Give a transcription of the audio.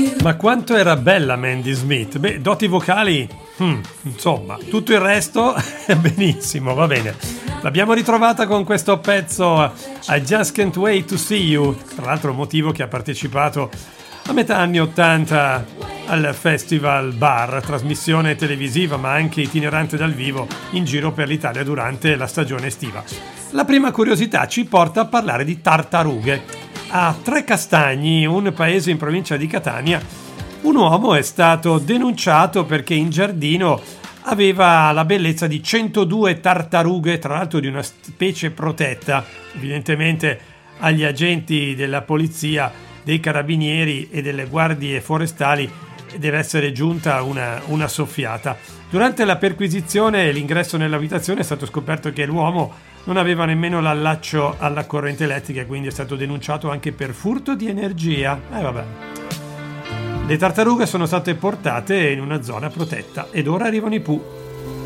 Ma quanto era bella Mandy Smith? Beh, doti vocali, insomma, tutto il resto benissimo, va bene. L'abbiamo ritrovata con questo pezzo I Just Can't Wait to See You, tra l'altro motivo che ha partecipato a metà anni 80 al Festival Bar, trasmissione televisiva ma anche itinerante dal vivo in giro per l'Italia durante la stagione estiva. La prima curiosità ci porta a parlare di tartarughe. A Trecastagni, un paese in provincia di Catania, un uomo è stato denunciato perché in giardino aveva la bellezza di 102 tartarughe, tra l'altro di una specie protetta. Evidentemente agli agenti della polizia, dei carabinieri e delle guardie forestali deve essere giunta una soffiata. Durante la perquisizione e l'ingresso nell'abitazione è stato scoperto che l'uomo non aveva nemmeno l'allaccio alla corrente elettrica, quindi è stato denunciato anche per furto di energia. Vabbè. Le tartarughe sono state portate in una zona protetta ed ora arrivano i Pooh.